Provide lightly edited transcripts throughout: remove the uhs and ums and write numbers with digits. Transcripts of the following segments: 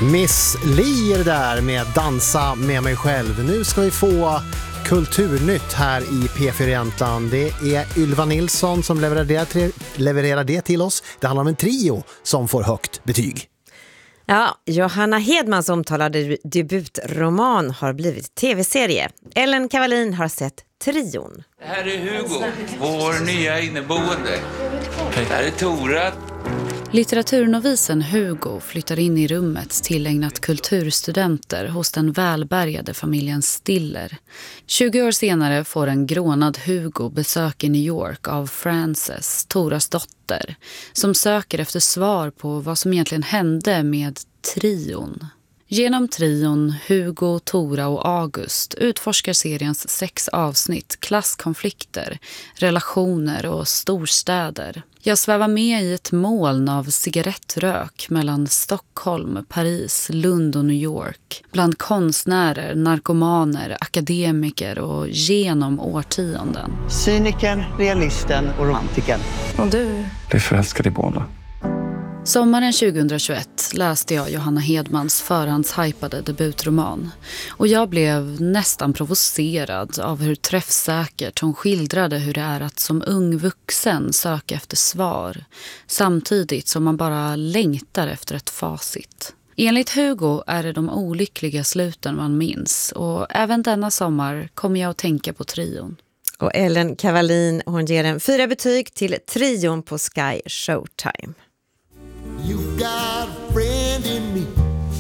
Miss Li där med Dansa med mig själv. Nu ska vi få kulturnytt här i P4 Jämtland. Det är Ylva Nilsson som levererar det till oss. Det handlar om en trio som får högt betyg. Ja, Johanna Hedmans omtalade debutroman har blivit tv-serie. Ellen Cavallin har sett Trion. Det här är Hugo, vår nya inneboende. Det här är Tora. Litteraturnovisen Hugo flyttar in i rummet tillägnat kulturstudenter hos den välbärgade familjen Stiller. 20 år senare får en grånad Hugo besök i New York av Frances, Toras dotter, som söker efter svar på vad som egentligen hände med trion. Genom trion Hugo, Tora och August utforskar seriens 6 avsnitt klasskonflikter, relationer och storstäder. Jag svävar med i ett moln av cigarettrök mellan Stockholm, Paris, Lund och New York. Bland konstnärer, narkomaner, akademiker och genom årtionden. Cynikern, realisten och romantiken. Och du? Det är förälskad i båda. Sommaren 2021 läste jag Johanna Hedmans förhandshypade debutroman och jag blev nästan provocerad av hur träffsäkert hon skildrade hur det är att som ung vuxen söka efter svar samtidigt som man bara längtar efter ett facit. Enligt Hugo är det de olyckliga sluten man minns och även denna sommar kommer jag att tänka på trion. Och Ellen Cavallin, hon ger en 4 betyg till trion på Sky Showtime. You got a friend in me.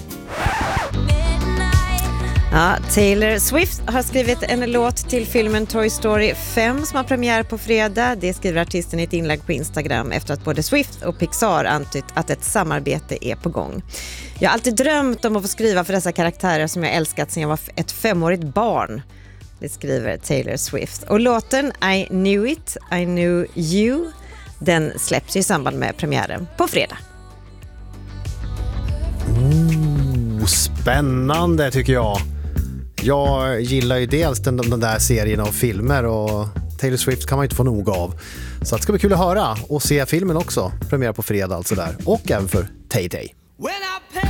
Ja, Taylor Swift har skrivit en låt till filmen Toy Story 5 som har premiär på fredag. Det skriver artisten i ett inlägg på Instagram efter att både Swift och Pixar antytt att ett samarbete är på gång. Jag har alltid drömt om att få skriva för dessa karaktärer som jag älskat sedan jag var ett 5-årigt barn. Det skriver Taylor Swift. Och låten I Knew It, I Knew You, den släpps i samband med premiären på fredag. Spännande tycker jag. Jag gillar ju dels den där serien av filmer och Taylor Swift kan man inte få nog av. Så det ska bli kul att höra och se filmen också. Premiär på fredag alltså där. Och även för Tay-Tay.